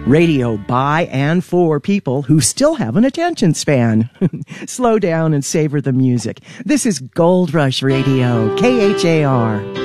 Radio by and for people who still have an attention span. Slow down and savor the music. This is Gold Rush Radio, KHAR.